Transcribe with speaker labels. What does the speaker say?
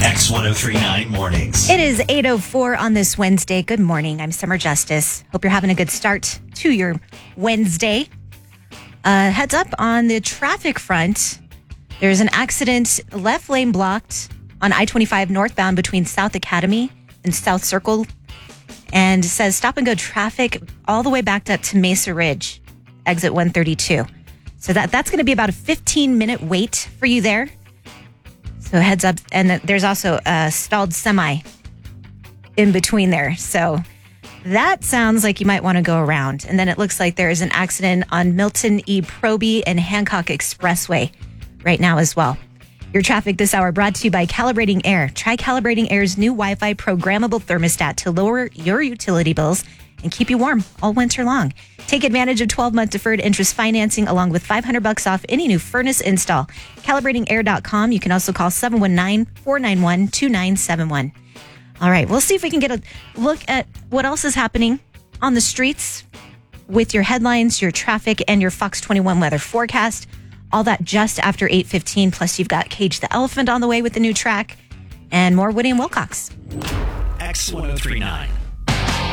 Speaker 1: X1039 Mornings.
Speaker 2: It is 8:04 on this Wednesday. Good morning. I'm Summer Justice. Hope you're having a good start to your Wednesday. Heads up on the traffic front. There's an accident, left lane blocked on I-25 northbound between South Academy and South Circle. And it says stop and go traffic all the way backed up to Mesa Ridge, exit 132. So that's going to be about a 15-minute wait for you there. So heads up. And there's also a stalled semi in between there. So that sounds like you might want to go around. And then it looks like there is an accident on Milton E. Proby and Hancock Expressway right now as well. Your traffic this hour brought to you by Calibrating Air. Try Calibrating Air's new Wi-Fi programmable thermostat to lower your utility bills and keep you warm all winter long. Take advantage of 12-month deferred interest financing along with $500 off any new furnace install. CalibratingAir.com. You can also call 719-491-2971. All right, we'll see if we can get a look at what else is happening on the streets with your headlines, your traffic, and your Fox 21 weather forecast. All that just after 8:15. Plus, you've got Cage the Elephant on the way with the new track and more Woody and Wilcox.
Speaker 1: X1039.